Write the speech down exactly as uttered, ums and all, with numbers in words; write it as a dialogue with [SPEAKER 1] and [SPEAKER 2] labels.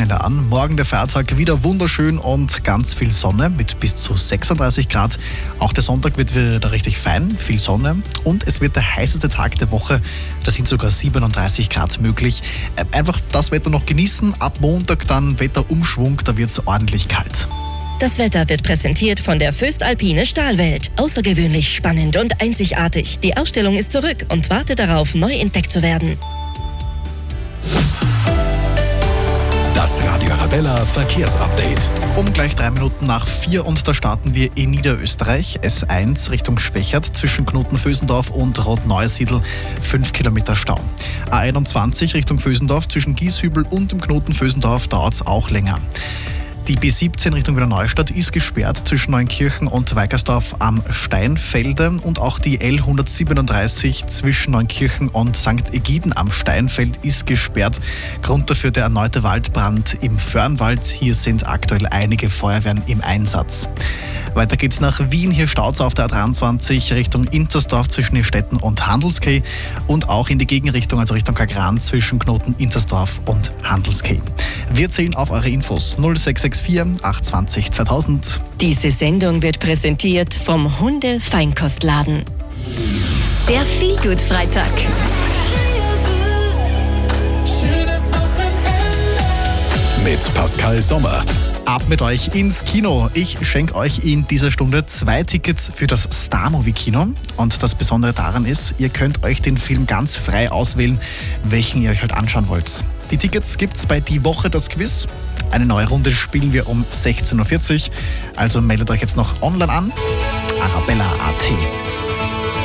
[SPEAKER 1] Wochenende an. Morgen der Feiertag wieder wunderschön und ganz viel Sonne mit bis zu sechsunddreißig Grad. Auch der Sonntag wird wieder richtig fein, viel Sonne und es wird der heißeste Tag der Woche. Da sind sogar siebenunddreißig Grad möglich. Einfach das Wetter noch genießen. Ab Montag dann Wetterumschwung, da wird es ordentlich kalt.
[SPEAKER 2] Das Wetter wird präsentiert von der Föstalpine Stahlwelt. Außergewöhnlich spannend und einzigartig. Die Ausstellung ist zurück und wartet darauf, neu entdeckt zu werden.
[SPEAKER 3] Das Radio Arabella Verkehrsupdate.
[SPEAKER 1] Um gleich drei Minuten nach vier und da starten wir in Niederösterreich. S eins Richtung Schwächert zwischen Knoten-Vösendorf und Rotneusiedl. fünf Kilometer Stau. A einundzwanzig Richtung Vösendorf zwischen Gieshübel und dem Knoten-Vösendorf dauert es auch länger. Die B siebzehn Richtung Wiener Neustadt ist gesperrt zwischen Neunkirchen und Weigersdorf am Steinfelde und auch die L hundertsiebenunddreißig zwischen Neunkirchen und Sankt Egiden am Steinfeld ist gesperrt. Grund dafür der erneute Waldbrand im Föhrenwald. Hier sind aktuell einige Feuerwehren im Einsatz. Weiter geht's nach Wien. Hier staut's auf der A dreiundzwanzig Richtung Inzersdorf zwischen Irstetten und Handelskay und auch in die Gegenrichtung, also Richtung Kagran zwischen Knoten Inzersdorf und Handelskay. Wir zählen auf eure Infos null sechs sechs vier acht zwei null zweitausend.
[SPEAKER 2] Diese Sendung wird präsentiert vom Hunde-Feinkostladen. Der Feelgood-Freitag.
[SPEAKER 3] Mit Pascal Sommer.
[SPEAKER 1] Ab mit euch ins Kino. Ich schenke euch in dieser Stunde zwei Tickets für das Star-Movie-Kino. Und das Besondere daran ist, ihr könnt euch den Film ganz frei auswählen, welchen ihr euch halt anschauen wollt. Die Tickets gibt's bei Die Woche das Quiz. Eine neue Runde spielen wir um sechzehn Uhr vierzig. Also meldet euch jetzt noch online an. Arabella punkt at.